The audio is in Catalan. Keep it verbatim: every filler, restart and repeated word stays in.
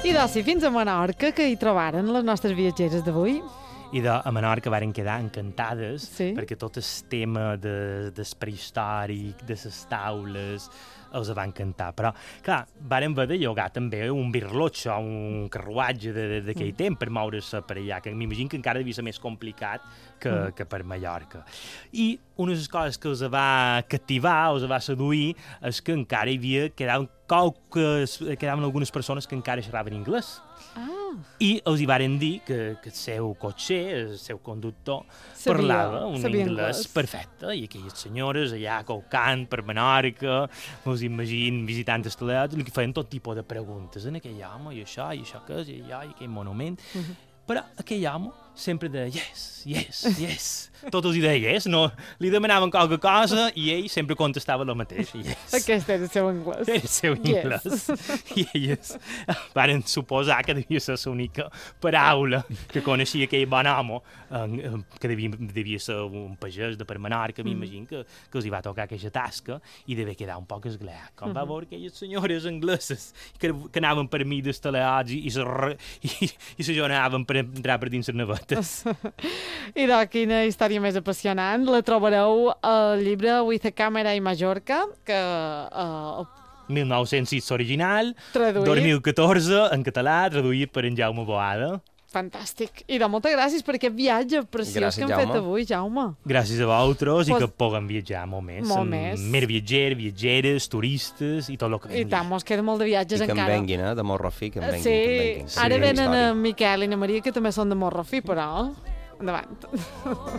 I doncs, fins a Menorca, que hi trobaren les nostres viatgeres d'avui. I de, a Menorca varen quedar encantades, sí. perquè tot el tema de, del prehistòric, de les taules, els va encantar. Però, clar, varen haver de llogar també un birlotxo, un carruatge d'aquell mm. temps per moure's per allà, que m'imagino que encara devia ser més complicat que, mm. que per Mallorca. I una de les coses que els va captivar, els va seduir, és que encara hi havia quedaven, qualques, quedaven algunes persones que encara xerraven anglès. Ah. I els hi varen dir que, que el seu cotxer, el seu conductor, sabia, parlava un anglès, anglès perfecte, i aquelles senyores allà colcant per Menorca, us imagino visitant els teatres, que feien tot tipus de preguntes en aquell home, i això, i això què és, i allò, i aquell monument. Uh-huh. Però aquell home sempre deia yes, yes, yes. Tots els deia yes, no, li demanaven qualque cosa i ell sempre contestava el mateix, yes. Aquest era el seu anglès. Era el seu anglès. Yes. I elles varen suposar que devia ser l'única paraula que coneixia aquell bon home, que devia, devia ser un pagès de per Menorca, mm. m'imagino que, que els hi va tocar aquesta tasca i devia quedar un poc esgleat. Com mm-hmm. va veure aquelles senyores angleses que, que anaven per mi d'estelats i, i, i, i se jonaven per entrar per dins les navetes. I de quina història més apassionant la trobareu al llibre With a Camera i Mallorca, que uh, mil nou-cents sis original, traduït. dos mil catorze en català, traduït per en Jaume Boada. Fantàstic. I de moltes gràcies per aquest viatge preciós gràcies, que hem Jaume. fet avui, Jaume. Gràcies a vosaltres pues, i que puguem viatjar molt més. Molt més. Més viatgers, viatgeres, turistes i tot el que vengui. I tant, mos queda molt de viatges I que encara. I que en venguin, eh? De Morrofí, que en venguin. Sí, que en venguin. ara sí. venen en Miquel i na Maria, que també són de Morrofí, però endavant.